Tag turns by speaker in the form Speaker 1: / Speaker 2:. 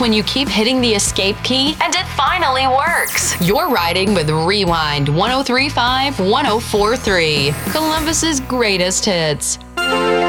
Speaker 1: when you keep hitting the escape key and it finally works. You're riding with Rewind 103.5 1043, Columbus's greatest hits.